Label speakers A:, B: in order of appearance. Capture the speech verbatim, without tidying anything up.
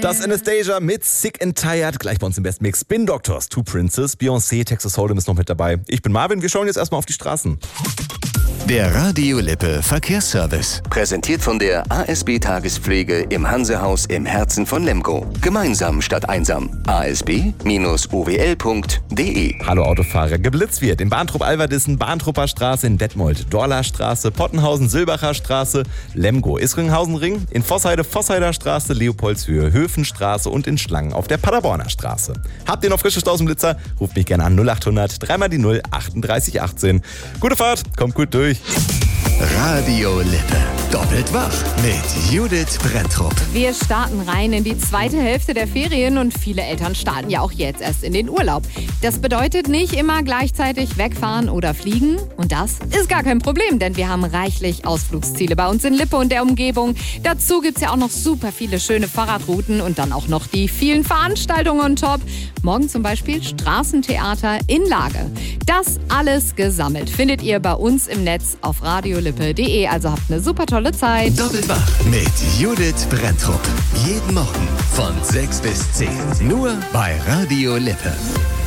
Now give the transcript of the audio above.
A: Das Anastasia mit Sick and Tired. Gleich bei uns im Best Mix. Spin Doctors, Two Princes, Beyoncé, Texas Hold'em ist noch mit dabei. Ich bin Marvin, wir schauen jetzt erstmal auf die Straßen.
B: Der Radio Lippe Verkehrsservice. Präsentiert von der A S B Tagespflege im Hansehaus im Herzen von Lemgo. Gemeinsam statt einsam. a s b Bindestrich o w l punkt d e.
A: Hallo Autofahrer, geblitzt wird in Bahntrupp-Alverdissen, Bahntrupper Straße, in Detmold, Dorler Straße, Pottenhausen, Silbacher Straße, Lemgo, Isringhausen-Ring, in Vossheide, Vossheider Straße, Leopoldshöhe, Höfenstraße und in Schlangen auf der Paderborner Straße. Habt ihr noch frische Stausenblitzer? Ruft mich gerne an null acht hundert, dreimal die null, achtunddreißig achtzehn. Gute Fahrt, kommt gut durch.
B: Radio Lippe. Doppelt wach mit Judith Brenntrup.
C: Wir starten rein in die zweite Hälfte der Ferien und viele Eltern starten ja auch jetzt erst in den Urlaub. Das bedeutet nicht immer gleichzeitig wegfahren oder fliegen. Und das ist gar kein Problem, denn wir haben reichlich Ausflugsziele bei uns in Lippe und der Umgebung. Dazu gibt's ja auch noch super viele schöne Fahrradrouten und dann auch noch die vielen Veranstaltungen on top. Morgen zum Beispiel Straßentheater in Lage. Das alles gesammelt findet ihr bei uns im Netz auf radiolippe punkt d e. Also habt eine super tolle Zeit.
B: Doppelt wach mit Judith Brenntrup. Jeden Morgen von sechs bis zehn. Nur bei Radio Lippe.